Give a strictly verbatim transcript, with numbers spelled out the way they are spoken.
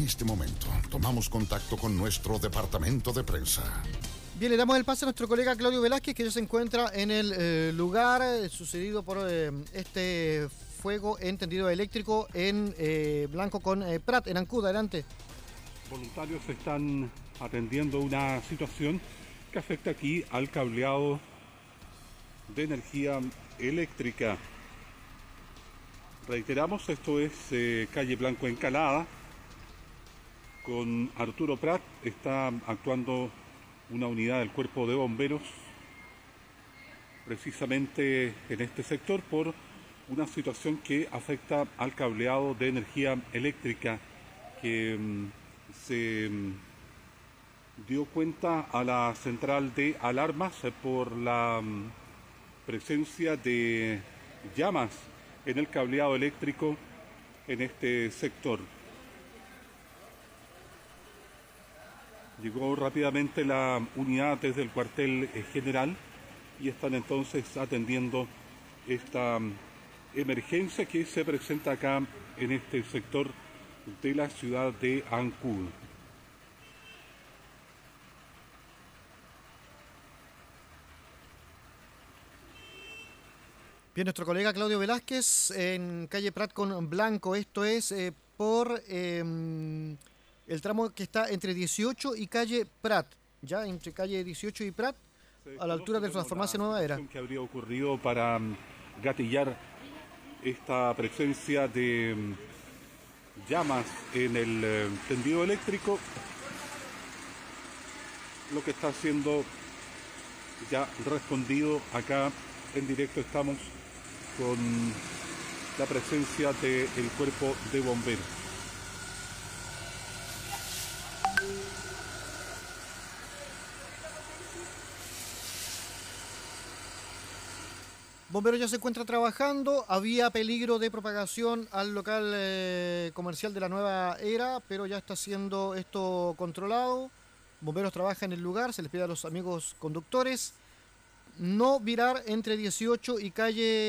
este momento tomamos contacto con nuestro departamento de prensa. Bien, le damos el pase a nuestro colega Claudio Velázquez, que ya se encuentra en el eh, lugar eh, sucedido por eh, este fuego en tendido eléctrico en eh, Blanco con eh, Prat, en Ancud. Adelante. Voluntarios están atendiendo una situación que afecta aquí al cableado de energía eléctrica. Reiteramos, esto es eh, calle Blanco Encalada. Con Arturo Prat está actuando una unidad del cuerpo de bomberos precisamente en este sector por una situación que afecta al cableado de energía eléctrica que um, se um, dio cuenta a la central de alarmas por la um, presencia de llamas en el cableado eléctrico en este sector. Llegó rápidamente la unidad desde el cuartel general y están entonces atendiendo esta emergencia que se presenta acá en este sector de la ciudad de Ancud. Bien, nuestro colega Claudio Velázquez en calle Prat con Blanco. Esto es eh, por eh, el tramo que está entre dieciocho y calle Prat. Ya entre calle dieciocho y Prat, a la altura de la farmacia Nueva Era. ¿Qué habría ocurrido para gatillar esta presencia de llamas en el eh, tendido eléctrico? Lo que está haciendo ya respondido acá en directo. Estamos con la presencia del cuerpo de bomberos. Bomberos ya se encuentra trabajando. Había peligro de propagación al local eh, comercial de la Nueva Era, pero ya está siendo esto controlado. Bomberos trabajan en el lugar. Se les pide a los amigos conductores no virar entre dieciocho y calle